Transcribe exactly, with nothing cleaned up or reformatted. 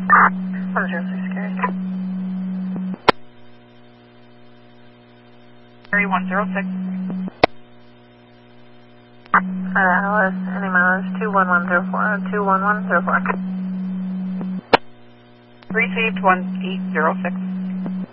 one zero six, Gary. Gary one zero six. Uh, L S, any mileage, two one one zero four, two one one zero four. Received one eight zero six.